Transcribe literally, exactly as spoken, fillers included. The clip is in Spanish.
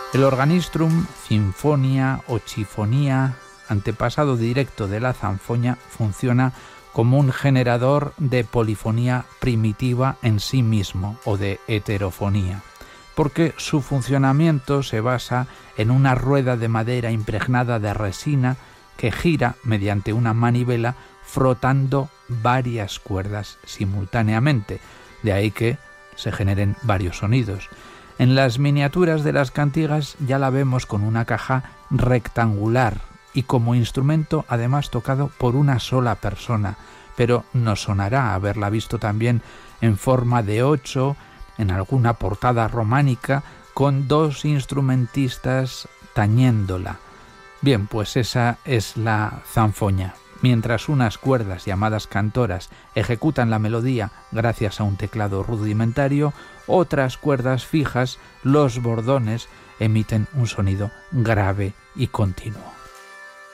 El organistrum, sinfonia o chifonía, antepasado directo de la zanfoña, funciona como un generador de polifonía primitiva en sí mismo o de heterofonía, porque su funcionamiento se basa en una rueda de madera impregnada de resina que gira mediante una manivela frotando varias cuerdas simultáneamente, de ahí que se generen varios sonidos. En las miniaturas de las cantigas ya la vemos con una caja rectangular y como instrumento además tocado por una sola persona, pero nos sonará haberla visto también en forma de ocho, en alguna portada románica, con dos instrumentistas tañéndola. Bien, pues esa es la zanfoña. Mientras unas cuerdas llamadas cantoras ejecutan la melodía gracias a un teclado rudimentario, otras cuerdas fijas, los bordones, emiten un sonido grave y continuo.